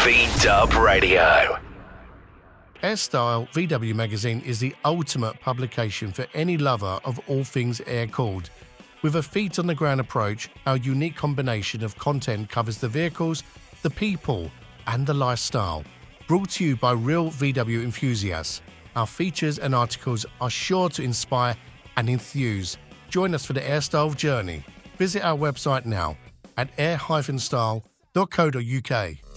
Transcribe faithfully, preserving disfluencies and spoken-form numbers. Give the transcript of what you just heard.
V-Dub Radio. Airstyle V W Magazine is the ultimate publication for any lover of all things air-cooled. With a feet-on-the-ground approach, our unique combination of content covers the vehicles, the people, and the lifestyle. Brought to you by real V W enthusiasts, our features and articles are sure to inspire and enthuse. Join us for the Airstyle journey. Visit our website now at air dash style dot co dot uk.